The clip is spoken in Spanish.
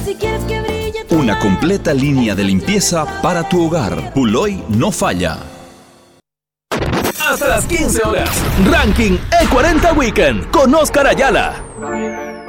Si quieres que brille Una completa línea de limpieza para tu hogar. Puloy no falla. Hasta las 15 horas. Ranking E40 Weekend con Oscar Ayala.